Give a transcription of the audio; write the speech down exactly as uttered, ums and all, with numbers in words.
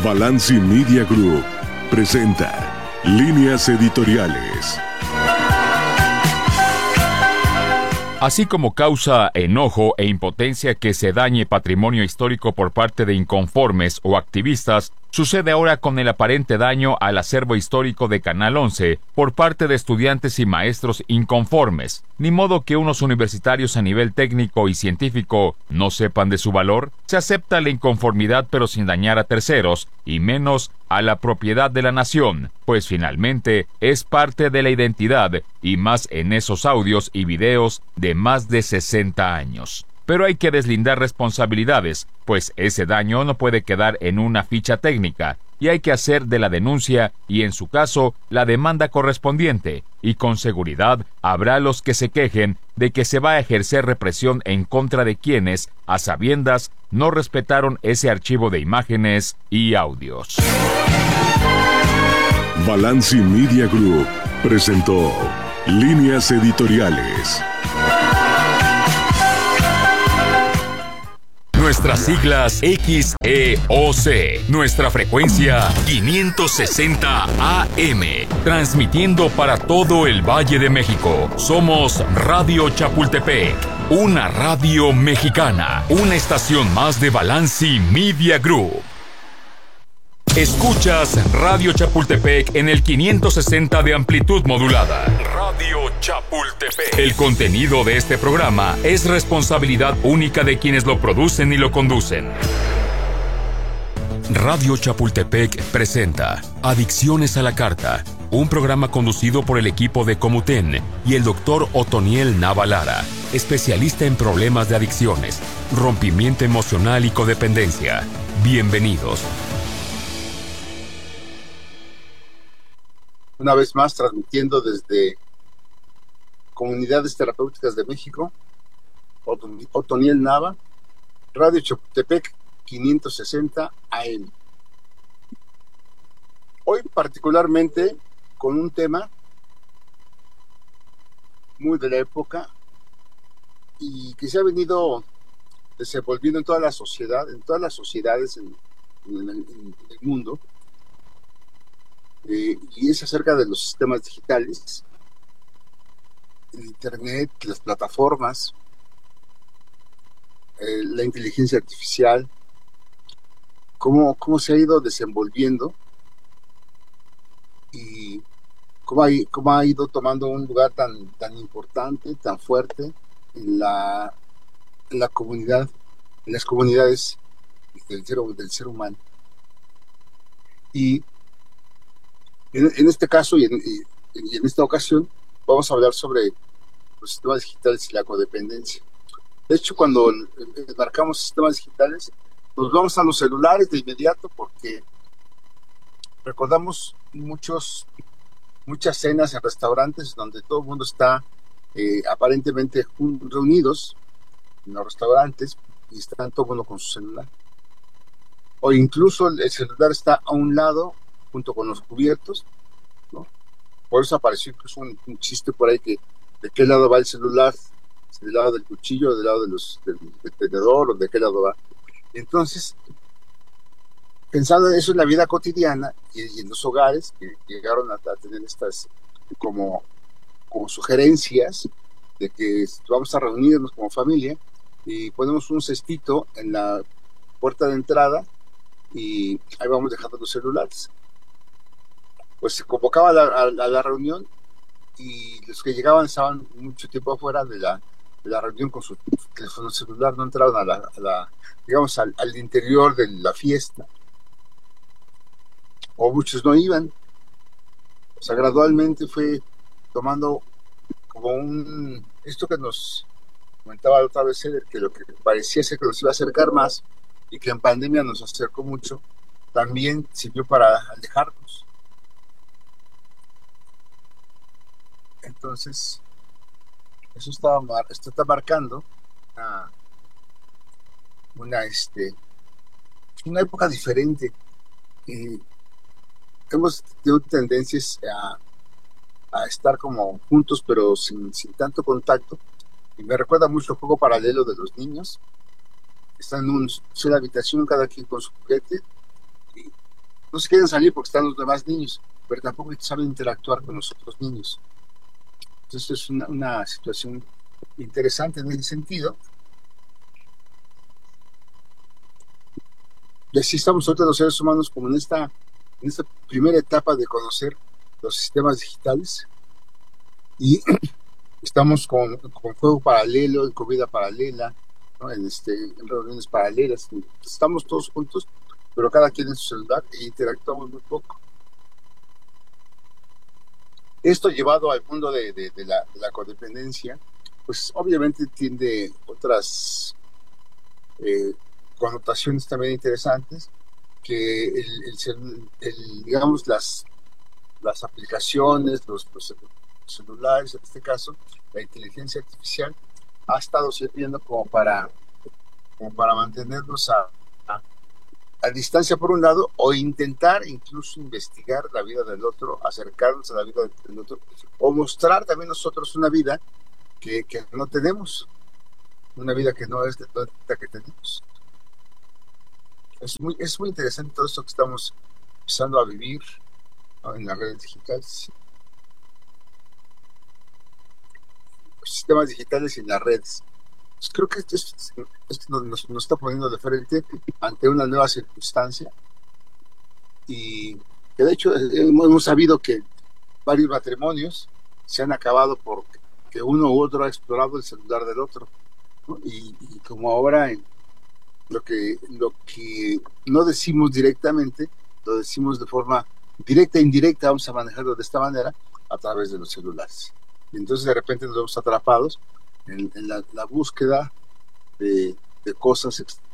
Balanci Media Group presenta Líneas Editoriales. Así como causa enojo e impotencia que se dañe patrimonio histórico por parte de inconformes o activistas, sucede ahora con el aparente daño al acervo histórico de Canal once por parte de estudiantes y maestros inconformes. Ni modo que unos universitarios a nivel técnico y científico no sepan de su valor. Se acepta la inconformidad pero sin dañar a terceros, y menos a la propiedad de la nación, pues finalmente es parte de la identidad, y más en esos audios y videos de más de sesenta años. Pero hay que deslindar responsabilidades, pues ese daño no puede quedar en una ficha técnica, y hay que hacer de la denuncia y, en su caso, la demanda correspondiente, y con seguridad habrá los que se quejen de que se va a ejercer represión en contra de quienes, a sabiendas, no respetaron ese archivo de imágenes y audios. Balanci Media Group presentó Líneas Editoriales. Nuestras siglas X E O C, nuestra frecuencia quinientos sesenta A M, transmitiendo para todo el Valle de México. Somos Radio Chapultepec, una radio mexicana, una estación más de Balanci Media Group. Escuchas Radio Chapultepec en el quinientos sesenta de amplitud modulada. Radio Chapultepec. El contenido de este programa es responsabilidad única de quienes lo producen y lo conducen. Radio Chapultepec presenta Adicciones a la Carta, un programa conducido por el equipo de Comuten y el doctor Otoniel Nava Lara, especialista en problemas de adicciones, rompimiento emocional y codependencia. Bienvenidos. Una vez más transmitiendo desde Comunidades Terapéuticas de México, Otoniel Nava, Radio Chapultepec quinientos sesenta A M. Hoy particularmente con un tema muy de la época y que se ha venido desenvolviendo en toda la sociedad, en todas las sociedades en, en, el, en el mundo. Eh, y es acerca de los sistemas digitales, el internet, las plataformas, eh, la inteligencia artificial, cómo, cómo se ha ido desenvolviendo y cómo ha, cómo ha ido tomando un lugar tan, tan importante, tan fuerte en la, en la comunidad, en las comunidades del ser, del ser humano. Y En, en este caso y en, y en esta ocasión vamos a hablar sobre los sistemas digitales y la codependencia. De hecho, cuando marcamos sistemas digitales, nos vamos a los celulares de inmediato porque recordamos muchos, muchas cenas en restaurantes donde todo el mundo está eh, aparentemente reunidos en los restaurantes y están todo el mundo con su celular. O incluso el celular está a un lado junto con los cubiertos, ¿no? Por eso apareció incluso un, un chiste por ahí que de qué lado va el celular, si del lado del cuchillo, del lado de los, del, del tenedor, o de qué lado va. Y entonces, pensando en eso en la vida cotidiana y, y en los hogares que llegaron a, a tener estas como, como sugerencias de que vamos a reunirnos como familia y ponemos un cestito en la puerta de entrada y ahí vamos dejando los celulares. Pues se convocaba a la, a, a la reunión y los que llegaban estaban mucho tiempo afuera de la, de la reunión con su, su teléfono celular, no entraron a la, a la digamos, al, al interior de la fiesta, o muchos no iban. O sea, gradualmente fue tomando como un, esto que nos comentaba la otra vez, que lo que parecía ser que nos iba a acercar más y que en pandemia nos acercó mucho, también sirvió para alejarnos. Entonces, eso está, esto está marcando una, una, este, una época diferente. Eh, hemos tenido tendencias a, a estar como juntos, pero sin, sin tanto contacto. Y me recuerda mucho el juego paralelo de los niños. Están en una sola habitación, cada quien con su juguete, y no se quieren salir porque están los demás niños, pero tampoco saben interactuar con los otros niños. Entonces es una, una situación interesante en ese sentido. Y así estamos nosotros los seres humanos como en esta, en esta primera etapa de conocer los sistemas digitales, y estamos con, con juego paralelo, en comida paralela, ¿no? en, este, en reuniones paralelas, estamos todos juntos, pero cada quien en su celular e interactuamos muy poco. Esto llevado al mundo de, de, de, la, de la codependencia, pues obviamente tiene otras eh, connotaciones también interesantes, que el, el, el, digamos las, las aplicaciones, los, los celulares, en este caso, la inteligencia artificial, ha estado sirviendo como para, como para mantenernos a, a, a distancia por un lado, o intentar incluso investigar la vida del otro, acercarnos a la vida del otro, o mostrar también nosotros una vida que, que no tenemos, una vida que no es de toda la que tenemos. Es muy, es muy interesante todo esto que estamos empezando a vivir, ¿no? En las redes digitales, los sistemas digitales y en las redes. Pues creo que esto, es, esto nos, nos está poniendo de frente ante una nueva circunstancia, y que de hecho hemos sabido que varios matrimonios se han acabado porque uno u otro ha explorado el celular del otro, ¿no? y, y como ahora en lo que, lo que no decimos directamente, lo decimos de forma directa e indirecta, vamos a manejarlo de esta manera, a través de los celulares. Y entonces de repente nos vemos atrapados en, en la, la búsqueda de, de cosas